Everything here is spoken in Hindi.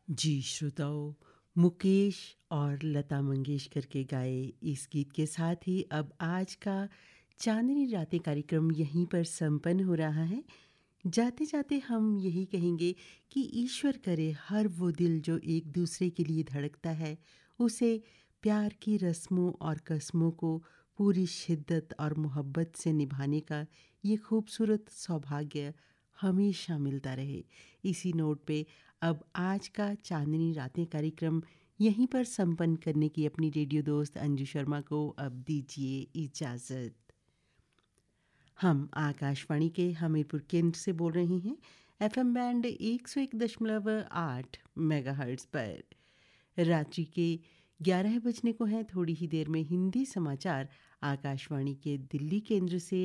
जी श्रोताओं, मुकेश और लता मंगेशकर के गाए इस गीत के साथ ही अब आज का चांदनी रातें कार्यक्रम यहीं पर संपन्न हो रहा है। जाते जाते हम यही कहेंगे कि ईश्वर करे हर वो दिल जो एक दूसरे के लिए धड़कता है, उसे प्यार की रस्मों और कस्मों को पूरी शिद्दत और मोहब्बत से निभाने का ये खूबसूरत सौभाग्य हमेशा मिलता रहे। इसी नोट पे अब आज का चांदनी रातें कार्यक्रम यहीं पर संपन्न करने की अपनी रेडियो दोस्त अंजू शर्मा को अब दीजिए इजाज़त। हम आकाशवाणी के हमीरपुर केंद्र से बोल रहे हैं, एफएम बैंड 101.8 मेगाहर्ट्ज़ पर। रात्रि के 11 बजने को हैं, थोड़ी ही देर में हिंदी समाचार आकाशवाणी के दिल्ली केंद्र से